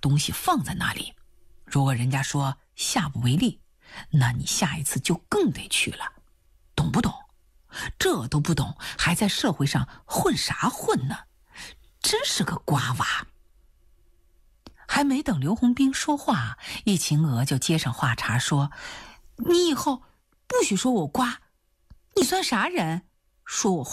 东西放在那里。如果人家说下不为例，那你下一次就更得去了，懂不懂？这都不懂，还在社会上混啥混呢？真是个瓜娃。还没等刘洪兵说话，易秦娥就接上话茬说：你以后不许说我瓜，你算啥人？说我